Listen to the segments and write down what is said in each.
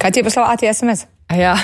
Kaj ti je poslal Ati SMS? Ja,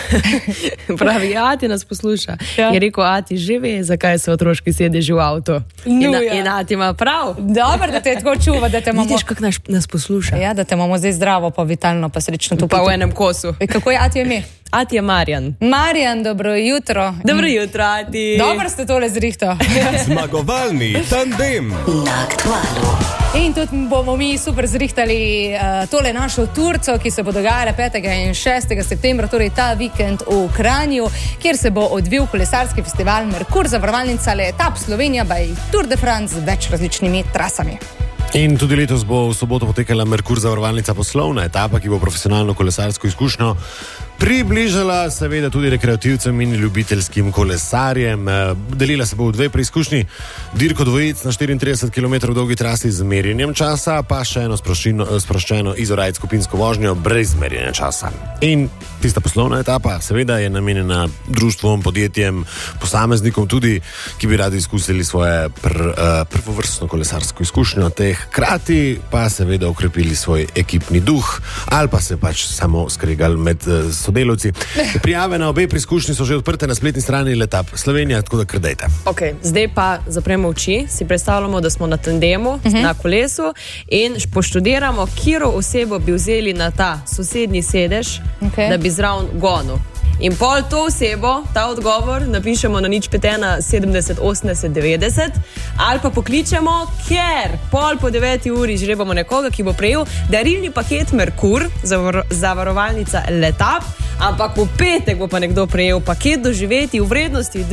pravi, Ati nas posluša. Je rekel, Ati že ve, zakaj so otroški sedeži v avto. In Ati ima prav. Dobro, da te tako čuva, da te imamo... Vidiš, kako nas posluša. Ja, da te imamo zdaj zdravo, pa vitalno, pa srečno tu. Pa v enem kosu. Kako je Ati ime? Ati je Marjan. Marjan, dobro jutro. Dobro jutro, Ati. Dobro ste tole zrihto. Zmagovalni tandem. Na Aktualu. In tudi bomo mi super zrihtali tole našo turco, ki se bo dogajala 5. in 6. septembra, torej ta vikend v Kranju, kjer se bo odvil kolesarski festival Merkur, zavarovalnica Le Etap Slovenija by Tour de France z več različnimi trasami. In tudi letos bo v soboto potekala Merkur zavarovalnica poslovna etapa, ki bo profesionalno kolesarsko izkušnjo približala seveda tudi rekreativcem in ljubiteljskim kolesarjem. Delila se bo v dve preizkušnji, dirko dvojic na 34 km dolgi trasi z merjenjem časa, pa še eno sproščeno izorajt skupinsko vožnjo brez merjenja časa. In tista poslovna etapa seveda je namenjena društvom, podjetjem, posameznikom tudi, ki bi radi izkusili svoje prvovrstno kolesarsko izkušnjo, te hkrati pa seveda okrepili svoj ekipni duh ali pa se pač samo skregali med sodelavci. Prijave na obe preizkušnji so že odprte na spletni strani Le Etap Slovenija, tako da krdejte. Ok, zdaj pa zapremo oči, si predstavljamo, da smo na tandemu, na kolesu in poštudiramo, katero osebo bi vzeli na ta sosednji sedež, da bi zraven gonil. In pol to osebo, ta odgovor, napišemo na 051 70 80 90 ali pa pokličemo, ker pol po 9. uri žrebamo nekoga, ki bo prejel darilni paket Merkur, zavarovalnica Le Etap, ampak v petek bo pa nekdo prejel paket doživeti v vrednosti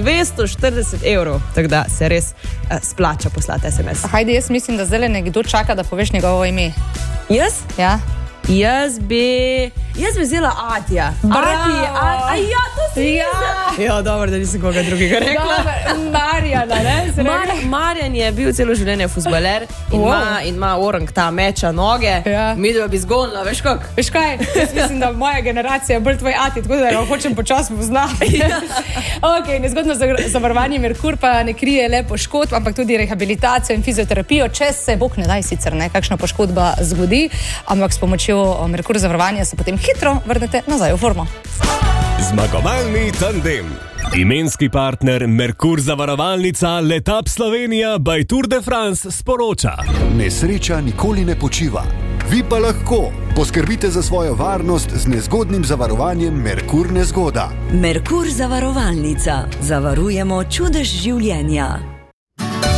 240 evrov. Tako da se res splača poslati SMS. Hajde, jaz mislim, da zdaj nekdo čaka, da poveš njegovo ime. Jaz? Ja. Jaz bi vzela Atija. Ja, to si Ja, dobro, da nisem koga drugega rekla. Marjana, ne? Marjan je bil celo življenje fuzbaler in ima orang ta meča noge. Midva bi zgonila, veš kak? Veš kaj? Jaz mislim, da moja generacija je bolj tvoj Ati, tako da ga hočem počasno poznati. Ok, nezgodno zavarovanje Merkur pa ne krije le poškodb, ampak tudi rehabilitacijo in fizioterapijo, če se bog ne daj sicer, ne, kakšna poškodba zgodi, ampak s pomočjo Merkur zavarovanja se potem hitro vrnete nazaj v formo. Zmagovalni tandem. Imenski partner Merkur zavarovalnica Le Etap Slovenija by Tour de France sporoča. Nesreča nikoli ne počiva. Vi pa lahko poskrbite za svojo varnost z nezgodnim zavarovanjem Merkur Nezgoda. Merkur zavarovalnica. Zavarujemo čudež življenja.